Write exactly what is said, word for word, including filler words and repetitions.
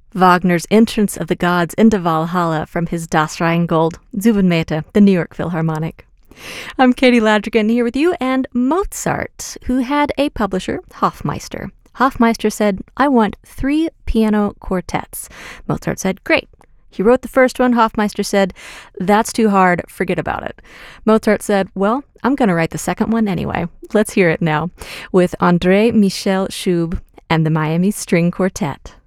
Wagner's Entrance of the Gods into Valhalla from his Das Rheingold, Zubin Mehta, the New York Philharmonic. I'm Katie Ladrigan here with you and Mozart, who had a publisher, Hofmeister. Hofmeister said, I want three piano quartets. Mozart said, great. He wrote the first one. Hofmeister said, that's too hard, forget about it. Mozart said, well, I'm going to write the second one anyway. Let's hear it now with André Michel Schub and the Miami String Quartet.